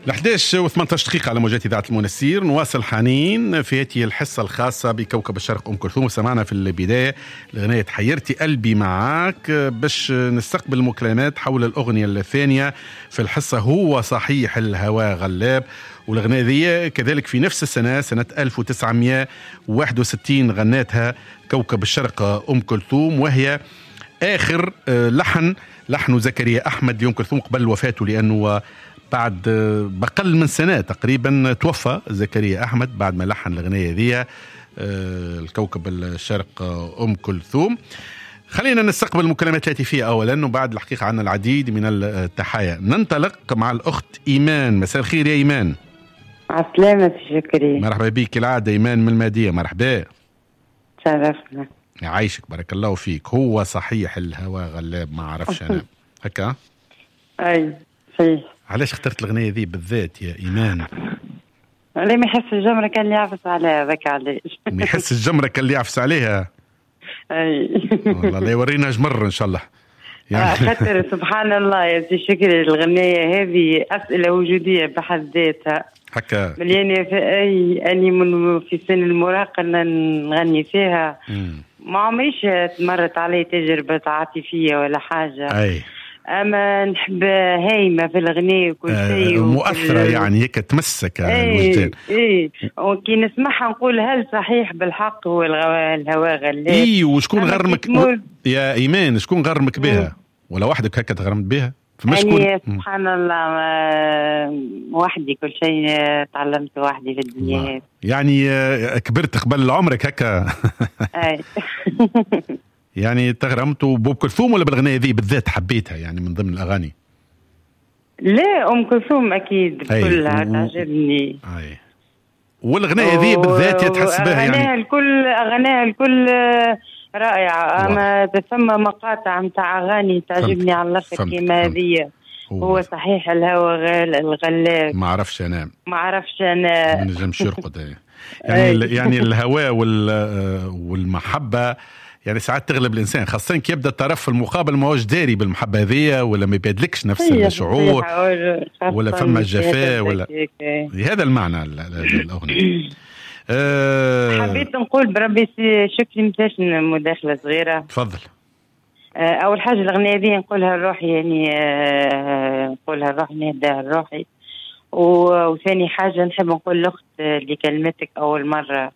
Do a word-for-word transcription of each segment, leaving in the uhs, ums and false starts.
الأحد عشر وثمانية عشر دقيقة على موجات إذاعة المنسير. نواصل حنين في هذه الحصة الخاصة بكوكب الشرق أم كلثوم. سمعنا في البداية الأغنية حيرتي قلبي معاك، باش نستقبل مكالمات حول الأغنية الثانية في الحصة هو صحيح الهوى غلاب. والأغنية ذي كذلك في نفس السنة سنة ألف وتسعمائة وواحد وستين غناتها كوكب الشرق أم كلثوم، وهي آخر لحن لحن زكريا أحمد لأم كلثوم قبل وفاته، لأنه بعد بقل من سنة تقريبا توفى زكريا أحمد بعد ما لحن الأغنية ذي الكوكب الشرق أم كلثوم. خلينا نستقبل المكالمات الهاتفية أولا، وبعد الحقيقة عنا العديد من التحايا. ننطلق مع الأخت إيمان. مساء الخير يا إيمان. عسلامة شكري. مرحبا بك كالعادة إيمان من المادية. مرحبا. شرفنا. يعيشك بارك الله فيك. هو صحيح الهوى غلاب ما عرفش أنا هكا. أي صحيح. علاش اخترت الأغنية ذي بالذات يا إيمان؟ ليه ما يحس الجمرة كان اللي يعفس عليها ذاك علاش. ما يحس الجمرة كان اللي يعفس عليها. أي والله لا يورينا جمر إن شاء الله. يعني خاطر سبحان الله يا سي شكري الأغنية هذه أسئلة وجودية بحد ذاتها. هكا مليانة في أي أني من في سن المراهقة نغني فيها. مم. ما عمريش تمرت علي تجربة عاطفية ولا حاجة. أي. أما نحب هايمة في الأغنية وكل شيء. آه مؤثرة يعني هيك تمسك الوجدان. إيه وكي نسمعها نقول هل صحيح بالحق هو الهوى غلاب؟ إيه وشكون غرمك يا إيمان؟ شكون غرمك بها؟ ولا وحدك هكا تغرمت بها؟ يعني سبحان الله وحدي كل شيء تعلمت وحدي في الدنيا. يعني كبرت قبل عمرك هكا. أي. يعني تغرمت بأم كلثوم ولا بالأغنية ذي بالذات حبيتها يعني من ضمن الأغاني؟ لا أم كلثوم أكيد كلها و... تعجبني. أي. والأغنية ذي بالذات تحس بها يعني؟ أغنيها الكل أغنيها الكل رائعة. أما ثم مقاطع متاع أغاني تعجبني على الآخر كيما هذه. هو صحيح الهوى الغلاب. ما عرفش أنا. ما عرفش أنا. ما نجمش يرقد. يعني يعني الهوى والمحبة يعني ساعات تغلب الإنسان، خاصة كي يبدأ الطرف المقابل ما هوش داري بالمحبة هذه ولا ما يبادلكش نفس الشعور ولا فما جفاء ولا هذا المعنى الأغنية. أه حبيت نقول بربي شكري متاش مداخلة صغيرة. تفضل. أه أول حاجة الأغنية دي نقولها الروحي يعني أه نقولها الروحي نهداها الروحي. وثاني حاجة نحب نقول الأخت اللي كلمتك أول مرة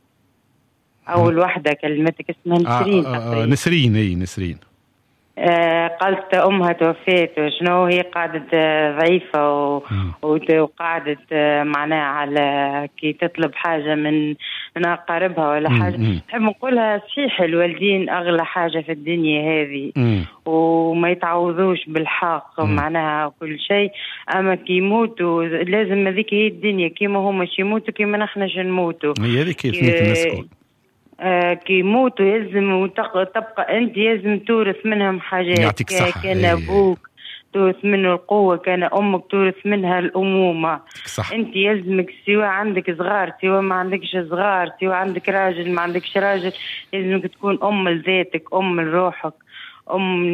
أول واحدة كلمتك اسمها نسرين. آه آه نسرين. أي نسرين. آه قالت أمها توفيت وشنو هي قاعدة ضعيفة وقاعدة معناها على كي تطلب حاجة من من أقاربها ولا حاجة. نحب نقولها صحيح الوالدين أغلى حاجة في الدنيا هذه وما يتعوضوش بالحق معناها كل شيء. أما كي يموتوا لازم هذيك هي الدنيا كيما هما يموتوا كيما نحناش نموتوا. هي هذيك كيف الناس كل آه كي يموتوا يلزم تبقى انت لازم تورث منهم حاجات. يعطيك صحة. كان ابوك تورث منه القوة، كان امك تورث منها الامومة. صح. انت يلزمك سواء عندك صغار سواء ما عندكش صغار سواء عندك راجل ما عندكش راجل لازمك تكون ام لذاتك ام لروحك أم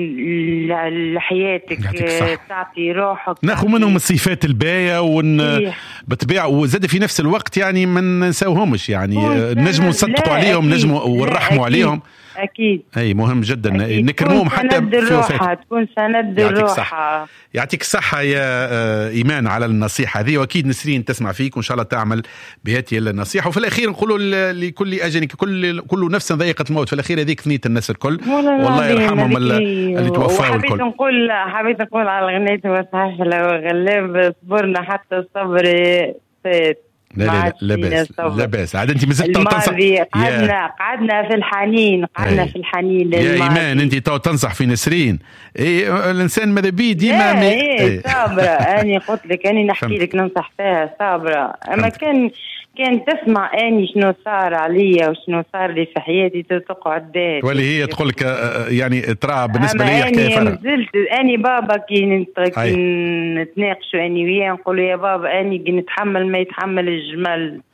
لحياتك تعطي روحك ناخذ منهم الصفات الباية ون بتبيع وزاد في نفس الوقت يعني ما ننساوهمش يعني نجموا نصدقوا عليهم نجموا ونرحموا عليهم. أكيد. أي مهم جدا نكرموهم حتى في وفاتهم. تكون سند الروحة. يعطيك الصحة يا إيمان على النصيحة هذه، وأكيد نسرين تسمع فيك وإن شاء الله تعمل بهذه النصيحة. وفي الأخير نقولوا لكل أجل كل كل نفس ذائقة الموت، في الأخير هذيك ثنية الناس الكل والله يرحمهم اللي توفاوا الكل. حبيت نقول حبيت نقول على الغنية وصحيح لو غلاب صبرنا حتى الصبر فات. لا لا لا باس لا باس عاد انت مازلت تنصح. قعدنا قعدنا في الحنين قعدنا في الحنين يا ايمان انت تو تنصح في نسرين. اي الانسان ماذا بيه ديما مي... ايه صابره. اني قلت لك اني نحكي لك ننصح فيها صابره. اما كان كان تسمع اني شنو صار عليا وشنو صار لي في حياتي تقعد دات ولا هي تقول لك يعني ترى بالنسبه لي حكايه فرق. نزلت اني بابا كي نتناقشوا اني وياه نقول يا بابا اني نتحمل ما يتحمل الجمل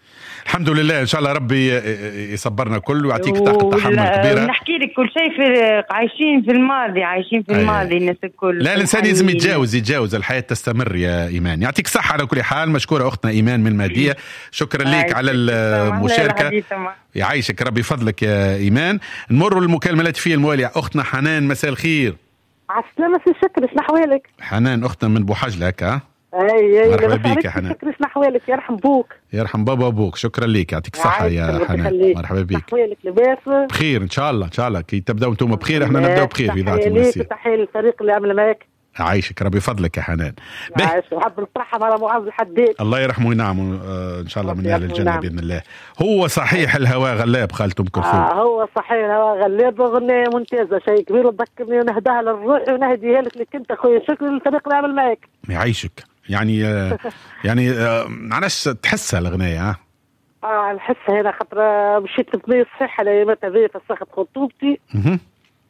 الحمد لله، ان شاء الله ربي يصبرنا كل ويعطيك طاقه تحمل كبيره. نحكي لك كل شيء في عايشين في الماضي، عايشين في الماضي الناس الكل. لا الانسان لازم يتجاوز يتجاوز الحياه تستمر يا ايمان. يعطيك صحه على كل حال. مشكوره اختنا ايمان من المهديه، شكرا لك على المشاركه. يعيشك ربي فضلك يا ايمان. نمر للمكالمه الهاتفيه المواليه. اختنا حنان، مساء الخير. على السلامة سي شكري، شنو أحوالك؟ حنان أختنا من بوحجلة هكا. أي أي مرحبا بك يا حنان. شكري، شنو أحوالك؟ يرحم بوك. يرحم بابا وبوك، شكرا لك، يعطيك الصحة يا حنان. مرحبا بك. أحوالك لاباس؟ بخير إن شاء الله إن شاء الله. كي تبدأوا أنتم بخير إحنا نبدأ بخير في إذاعة المنسير. تحية للفريق اللي عمل معك. عايشك ربي فضلك يا حنان. عايش وحب نترحم على معاذ الحداد. الله يرحمه وينعمه آه ان شاء الله من اهل الجنه باذن الله. هو صحيح الهواء غلاب خالته ام كلثوم. آه هو صحيح الهواء غلاب، اغنيه ممتازه شيء كبير وتذكرني ونهداها للروح ونهديها لك لك انت اخويا. شكرا للفريق اللي عمل معك. يعيشك. يعني آه يعني آه معلش تحسها الاغنيه. ها اه نحسها هنا خاطر مشيت لبنيه الصحه الايامات هذيا فسخت خطوبتي. اها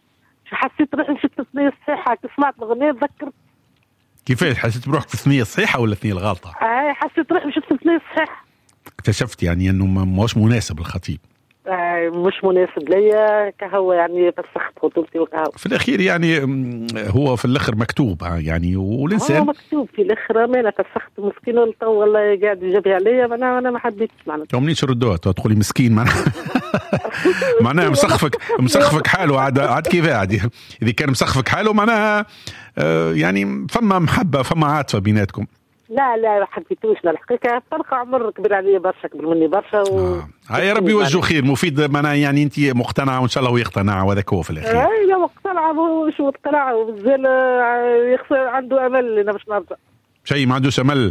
حسيت روحي مشيت لبنيه الصحه كي سمعت الاغنيه تذكرت. كيفاش حسيت بروحك في الثنية الصحيحة ولا الثنية الغلطة؟ آه حسيت روحي مشيت في الثنية الصحيحة. اكتشفت يعني انه مش مناسب الخطيب. آه مش مناسب ليا كهو، يعني فسخت خطوبتي وكهو. في الاخير يعني هو في الاخر مكتوب يعني، والانسان هو مكتوب في الاخر. ما انا فسخت مسكين والله والله قاعد يجيبها عليا، انا انا ما حبيتش معناتها. يوم منين ردوها تقولي مسكين معناها معناها مسخفك مسخفك حاله عاد عاد كيف عاد. اذا كان مسخفك حاله معناها آه يعني فما محبة فما عاطفة بيناتكم. لا لا ما حبيتوش الحقيقه. فرق عمر كبير عليا برشا، كبير مني برشا و... آه. هاي ربي يوجه خير مفيد معناها يعني انت مقتنعه وان شاء الله هو يقتنع وهذاك هو في الاخير. اي لا مقتنعه مش مقتنعه وبالزال يخسر عنده امل انا باش نرجع. شيء ما عندوش امل.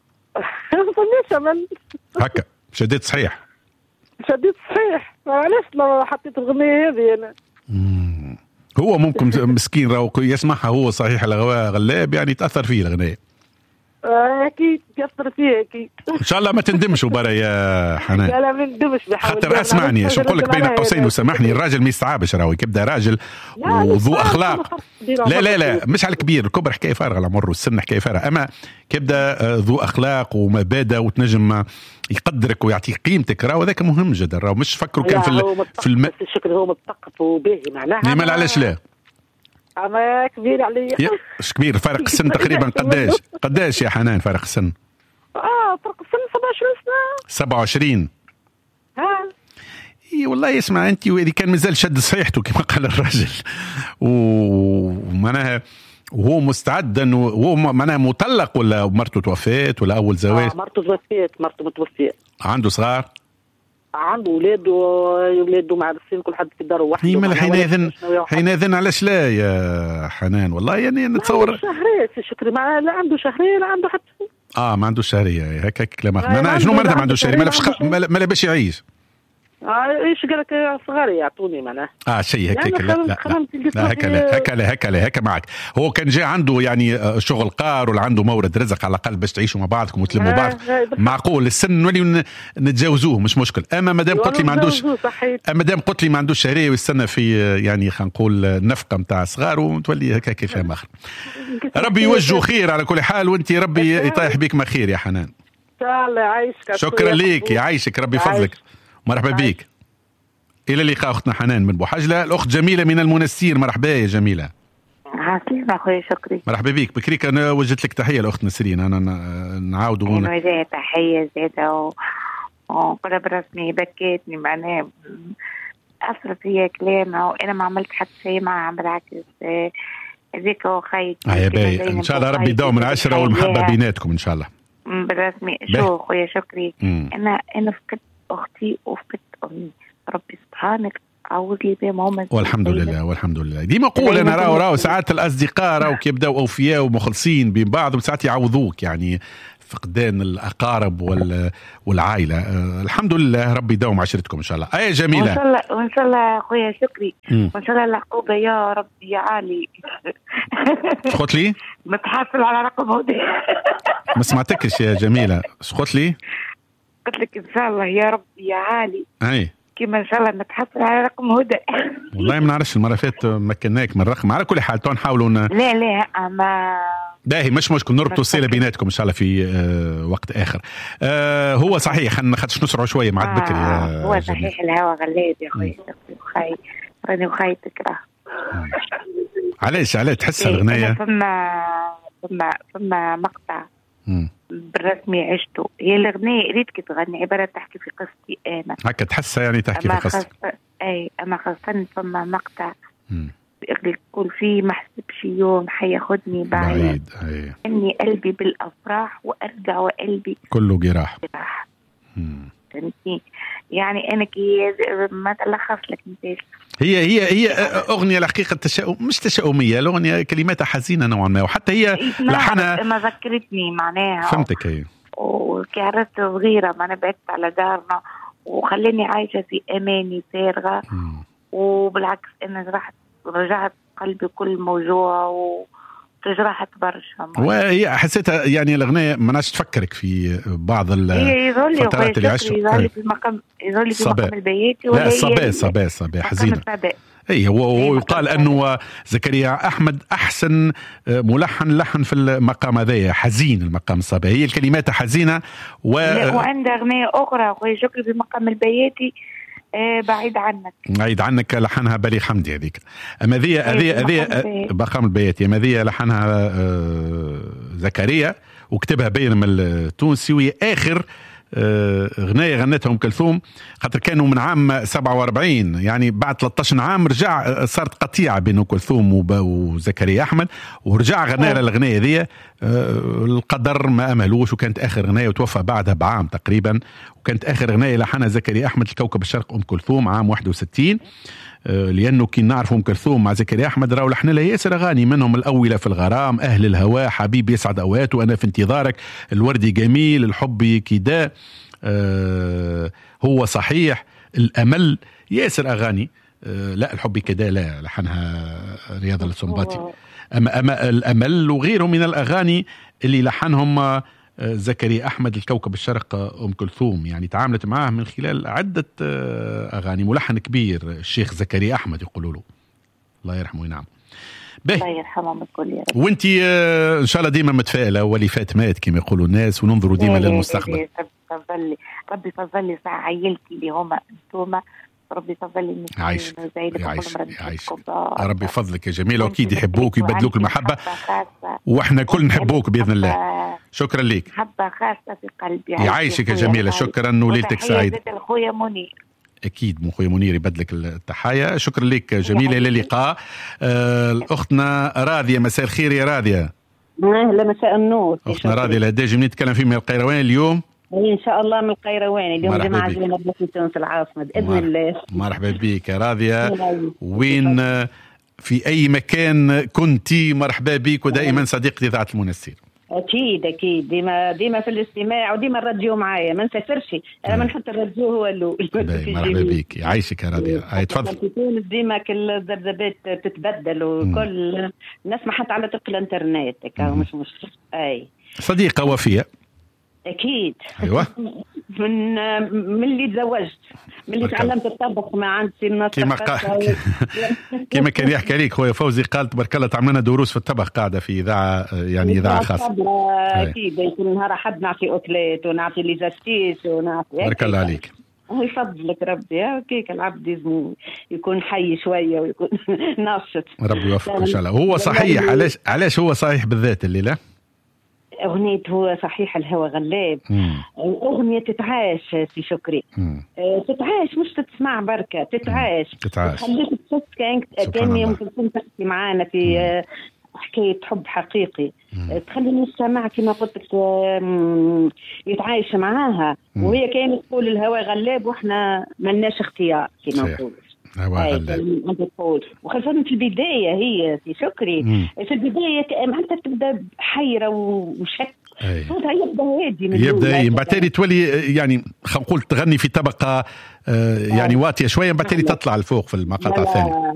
ما فماش امل هكا شديت صحيح. شديت صحيح. علاش لو حطيت الغنية هذه انا؟ مم. هو ممكن مسكين راهو يسمعها هو صحيح الغواء غلاب يعني تاثر فيه الاغنيه. اكيد تاثر فيه اكيد. ان شاء الله ما تندمش وبرا يا حنان. لا لا ما ندمش. خاطر اسمعني شو نقول لك بين قوسين وسامحني، الراجل ما يستعابش راهو كيبدا راجل وذو اخلاق. لا لا لا مش على الكبير، الكبر حكايه فارغه، العمر والسن حكايه فارغه، اما كيبدا ذو اخلاق ومبادئ وتنجم يقدرك ويعطيك قيمتك راهو هذاك مهم جدا. راهو مش فكروا كان في في الم... الشكل هو متثقف وباهي معناها. ما علاش لا أما كبير عليا. ايش كبير؟ فرق السن تقريبا قداش قداش يا حنان فرق السن؟ اه فرق السن سبعة وعشرين سنة. سبعة وعشرين. ها اي والله يسمع انت، واذا كان مازال شد صحيحته كما قال الراجل ومعناها وهو مستعد انه هو معناها مطلق ولا مرته توفيت ولا اول زواج؟ آه مرته توفيت. مرته متوفية. عنده صغار؟ عنده اولاد واولاده مع السن كل حد في داره وحده. يما حينئذ حينئذ علاش لا يا حنان؟ والله يعني نتصور شهرية شكري ما لا عنده شهرية لا عنده حتى. اه ما عنده شهرية هكا كلام. انا شنو مرضى ما عنده شهرية؟ ما لفش ما لا باش يعيش. اه ايش قال لك صغار يعطوني معناه. اه شيء هكا لا لا لا هكا لا هكا لا هكا لا هكا معك. هو كان جاء عنده يعني شغل قار ولا عنده مورد رزق على الاقل باش تعيشوا مع بعضكم وتلموا بعض. معقول السن نولي نتجاوزوه مش مشكل. اما مادام قلت لي ما عندوش اما دام قلت لي ما عندوش شهريه ويستنى في يعني خلينا نقول النفقه نتاع صغار وتولي هكا كيف اخر. ربي يوجه خير على كل حال، وانت ربي يطيح بك ما خير يا حنان. ان شاء الله يعيشك. شكرا ليك يعيشك ربي فضلك. مرحبا بك. إلى اللقاء أختنا حنان من بوحجلة. الأخت جميلة من المنسير، مرحبا يا جميلة. عسلامة أخوي شكري. مرحبا بك. بكريك أنا وجدت لك تحية الأخت نسرين. أنا نعاود هنا وجه تحية زيادة وقرب رسمي بكيتني معناه أثر فيها كلامها وأنا ما عملت حتى شيء معها بالعكس. هذيك وخيك يا باي إن شاء الله ربي يداوم العشرة والمحبة بيناتكم إن شاء الله. بالرسمي شو أخويا شكري. مم. أنا أنا فقدت أختي وفقدت أمي. ربي سبحانك عوض لي بهم هم. والحمد لله والحمد لله. ديما نقول انا راهو راهو ساعات الاصدقاء راهو كيبداو اوفياء ومخلصين بين بعض وساعات يعوضوك يعني فقدان الاقارب وال والعائله. أه الحمد لله ربي يداوم عشرتكم ان شاء الله. اي جميله وان شاء الله وان شاء الله اخويا شكري. وان شاء الله العقوبه يا ربي يا عالي. قلت لي متحصل على رقم هدى. ما سمعتكش يا جميله. قلت لي قلت لك ان شاء الله يا ربي يا عالي. اي كيما ان شاء الله نتحصل على رقم هدى. والله ما نعرفش المره فاتت مكناك من الرقم. على كل حال تو نحاولوا ن... لا لا ما باهي مش مشكل، نربطوا الصلة بيناتكم إن شاء الله في آه وقت آخر. آه هو صحيح خلينا خدش نسرعوا شوية مع آه بكري. آه هو صحيح الهوا غلاب يا خويا وخاي راني وخاي تكره. علاش علاش تحسها الغناية؟ فما فما فما مقطع مم. بالرسمي عشته، هي الغنية ريتك تغني عبارة تحكي في قصتي أنا هكا تحسها يعني تحكي في قصتي. أي أما خاصة فما مقطع يقول فيه ما حسبش يوم حياخدني بعيد أي. إني قلبي بالأفراح وأرجع وقلبي كله جراح. جراح. فهمتني يعني أنا كي ما تلخص لك مثال. هي هي هي أغنية الحقيقة تشاؤم مش تشاؤمية، الأغنية كلماتها حزينة نوعا ما، وحتى هي لحنها ما ذكرتني معناها. فهمتك هي. وكعرت صغيرة ما أنا بعدت على دارنا وخليني عايشة في أماني فارغة، وبالعكس أنا رحت رجعت قلبي كل موجوع وتجرحت برشا. وهي حسيتها يعني الأغنية ما ناش تفكرك في بعض الفترات اللي عشتها. يظل في مقام يظل في مقام البياتي ولا صباح صباح صباح حزينة. اي هو يقال انه زكريا احمد احسن ملحن لحن في المقام هذا، حزين المقام الصباح، هي الكلمات حزينه و... وعندها اغنيه اخرى خويا شكري في مقام البياتي آه بعيد عنك بعيد عنك لحنها بليغ حمدي هذيك. اما ذي هذه هذه مقام البياتي، اما ذي لحنها آه زكريا وكتبها بين من التونسي، وهي اخر غناية غنتها أم كلثوم، خاطر كانوا من عام سبعة وأربعين يعني بعد ثلاثة عشر عام رجع صارت قطيعة بين أم كلثوم وزكريا أحمد، ورجع غنى لها الغناية ذي. القدر ما أملوش، وكانت آخر غناية وتوفى بعدها بعام تقريبا، وكانت آخر غناية لحنها زكريا أحمد الكوكب الشرق أم كلثوم عام واحد وستين. لأنه كي نعرف أم كلثوم مع زكريا أحمد راهو لحن لها ياسر أغاني، منهم الأولى في الغرام، أهل الهواء، حبيبي يسعد أوقاته، أنا في انتظارك، الوردي جميل، الحب كدا، أه هو صحيح، الأمل، ياسر أغاني. أه لا الحب كدا لا لحنها رياض السنباطي. أما, أما الأمل وغيره من الأغاني اللي لحنهم زكريا أحمد الكوكب الشرق أم كلثوم، يعني تعاملت معاه من خلال عدة أغاني. ملحن كبير الشيخ زكريا أحمد يقولوا له الله يرحمه وينعم. الله يرحمه من كل يا رب. وانتي إن شاء الله ديما متفائلة، ولي فات مات كما يقولوا الناس، وننظروا ديما للمستقبل. ربي ربي فضلي ساعة عيلتي اللي هما انتوما، ربي فضلي عايش عايش عايش ربي فضلك يا جميلة، وأكيد يحبوك ويبدلوك المحبة، وإحنا كل نحبوك بإذن الله. شكرا لك، محبة خاصة في قلبي. يعيشك يا جميلة، شكرا وليلتك سعيدة. أخويا منير أكيد مو خويا منير يبدلك التحايا. شكرا لك جميلة، إلى اللقاء. آه أختنا راضية، مساء الخير يا راضية. أهلا مساء النور. أختنا راضية الهداجي، من نتكلم فيه من القيروان اليوم؟ إن شاء الله من القيروان اليوم، جماعة زينب في تونس العاصمة بإذن الله. مرحبا بك يا راضية، وين في أي مكان كنتي مرحبا بك، ودائما صديقتي إذاعة المنسير. أكيد أكيد، ديما ديما في الاستماع، وديما الراديو معايا ما نسافرش أنا، ما نحط الراديو هو الأول. مرحبا بك، يعيشك يا راضية. هاي تفضل. في تونس ديما كل الذبذبات تتبدل، وكل نسمع حتى على طريق الانترنت مش مش أي صديقة وفية. أكيد. أيوة. من من اللي تزوجت، من اللي تعلمت الطبخ ما عندي الناس كما قا... كما كان يحكي ليك خويا فوزي، قال تبارك الله تعملنا دروس في الطبخ قاعدة في إذاعة يعني إذاعة خاصة. أكيد يكون نهار حد نعطي أكلات ونعطي ليزاستيس ونعطي. بارك الله عليك. هو يفضلك ربي، هكاك العبد لازم يكون حي شوية ويكون ناشط. ربي يوفقه إن شاء الله. هو صحيح، علاش علاش هو صحيح بالذات الليلة؟ أغنية هو صحيح الهوى غلاب، أغنية تتعاش في شكري. أه تتعاش مش تسمع بركة، تتعاش تتعاش خليك تحس كأنك كان يمكن تحكي معانا في أه حكاية حب حقيقي. أه تخلي المستمع كما قلت لك يتعايش معاها، مم. وهي كانت تقول الهوى غلاب وإحنا ملناش اختيار كما نقول. وخاصة في البداية هي في شكري، مم. في البداية أنت تبدأ حيرة وشك، صوتها يبدأ هادي من يبدأ بعتالي تولي يعني خلينا نقول تغني في طبقة يعني واطية شوية، بعتالي تطلع لفوق في المقاطع الثانية.